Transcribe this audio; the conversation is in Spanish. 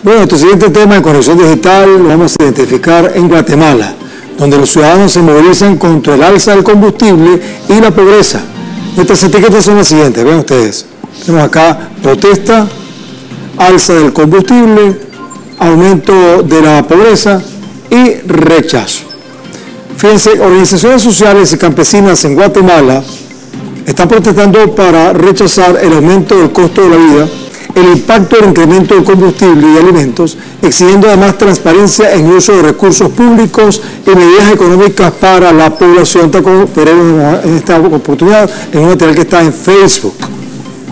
Bueno, nuestro siguiente tema en Conexión Digital lo vamos a identificar en Guatemala, donde los ciudadanos se movilizan contra el alza del combustible y la pobreza. Nuestras etiquetas son las siguientes, vean ustedes. Tenemos acá protesta, alza del combustible, aumento de la pobreza y rechazo. Fíjense, organizaciones sociales y campesinas en Guatemala están protestando para rechazar el aumento del costo de la vida, el impacto del incremento del combustible y alimentos, exigiendo además transparencia en uso de recursos públicos y medidas económicas para la población. Veremos en esta oportunidad en un material que está en Facebook.